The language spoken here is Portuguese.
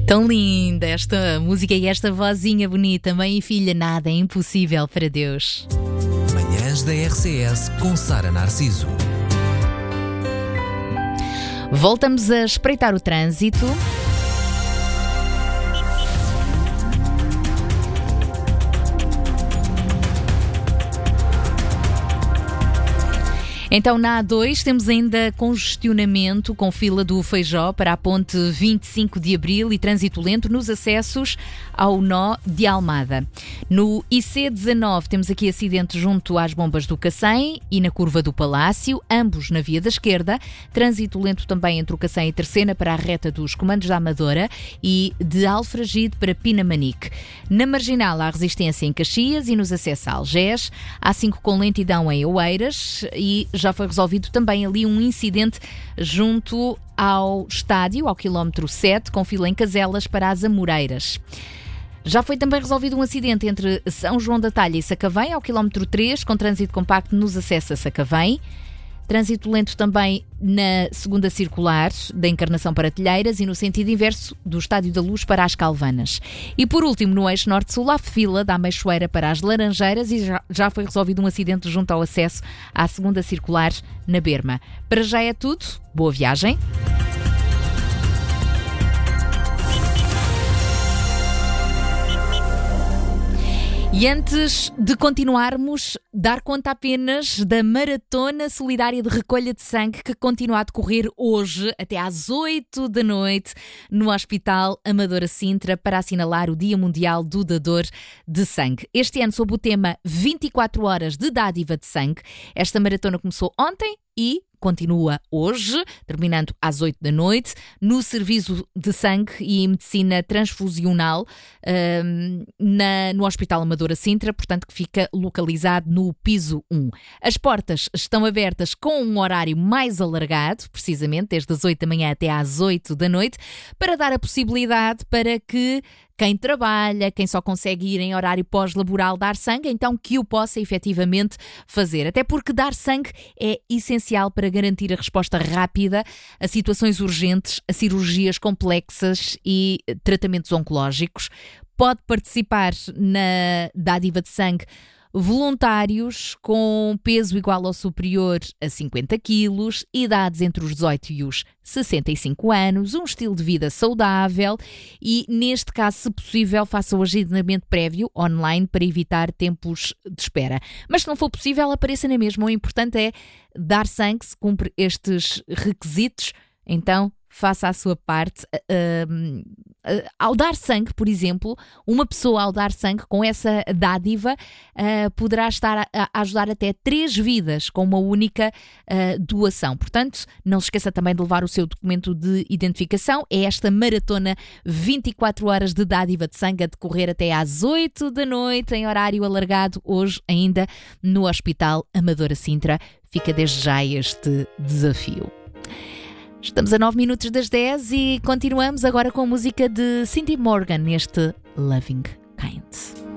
Tão linda esta música e esta vozinha bonita. Mãe e filha, nada é impossível para Deus. Manhãs da RCS com Sara Narciso. Voltamos a espreitar o trânsito. Então, na A2 temos ainda congestionamento com fila do Feijó para a ponte 25 de Abril e trânsito lento nos acessos ao nó de Almada. No IC19 temos aqui acidente junto às bombas do Cacém e na curva do Palácio, ambos na via da esquerda. Trânsito lento também entre o Cacém e Terceira para a reta dos Comandos da Amadora e de Alfragide para Pinamanique. Na Marginal há resistência em Caxias e nos acessos a Algés. A5 com lentidão em Oeiras e já foi resolvido também ali um incidente junto ao estádio, ao quilómetro 7, com fila em Caselas para as Amoreiras. Já foi também resolvido um acidente entre São João da Talha e Sacavém, ao quilómetro 3, com trânsito compacto nos acessos a Sacavém. Trânsito lento também na segunda circular da Encarnação para Telheiras e no sentido inverso do Estádio da Luz para as Calvanas. E por último, no eixo norte-sul, há fila da Ameixoeira para as Laranjeiras e já foi resolvido um acidente junto ao acesso à segunda circular na Berma. Para já é tudo. Boa viagem. E antes de continuarmos, dar conta apenas da Maratona Solidária de Recolha de Sangue que continua a decorrer hoje até às 8 da noite no Hospital Amadora Sintra para assinalar o Dia Mundial do Dador de Sangue. Este ano sob o tema 24 horas de dádiva de sangue. Esta maratona começou ontem e continua hoje, terminando às 8 da noite, no Serviço de Sangue e Medicina Transfusional no Hospital Amadora Sintra, portanto que fica localizado no piso 1. As portas estão abertas com um horário mais alargado, precisamente desde as 8 da manhã até às 8 da noite, para dar a possibilidade para que quem trabalha, quem só consegue ir em horário pós-laboral dar sangue, então que o possa efetivamente fazer. Até porque dar sangue é essencial para garantir a resposta rápida a situações urgentes, a cirurgias complexas e tratamentos oncológicos. Pode participar na dádiva de sangue voluntários com peso igual ou superior a 50 quilos, idades entre os 18 e os 65 anos, um estilo de vida saudável e, neste caso, se possível, faça o agendamento prévio online para evitar tempos de espera. Mas se não for possível, apareça na mesma. O importante é dar sangue, se cumpre estes requisitos, então faça a sua parte. Ao dar sangue, por exemplo, uma pessoa ao dar sangue com essa dádiva poderá estar a ajudar até 3 vidas com uma única doação. Portanto, não se esqueça também de levar o seu documento de identificação. É esta maratona 24 horas de dádiva de sangue a decorrer até às 8 da noite, em horário alargado, hoje ainda no Hospital Amadora Sintra. Fica desde já este desafio. Estamos a 9 minutos das 10 e continuamos agora com a música de Cindy Morgan neste Loving Kind.